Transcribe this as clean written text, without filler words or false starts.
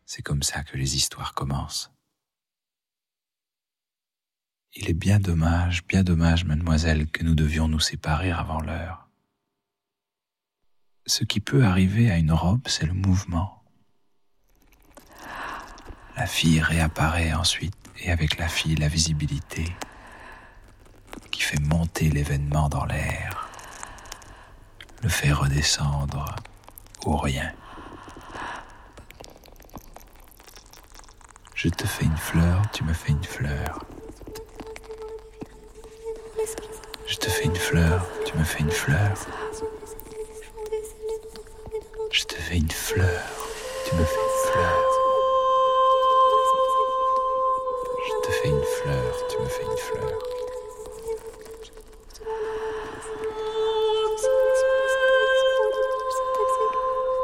C'est comme ça que les histoires commencent. Il est bien dommage, mademoiselle, que nous devions nous séparer avant l'heure. Ce qui peut arriver à une robe, c'est le mouvement. La fille réapparaît ensuite, et avec la fille, la visibilité qui fait monter l'événement dans l'air, le fait redescendre au rien. Je te fais une fleur, tu me fais une fleur. Je te fais une fleur, tu me fais une fleur. Je te fais une fleur, tu me fais une fleur. Je te fais une fleur, tu me fais une fleur.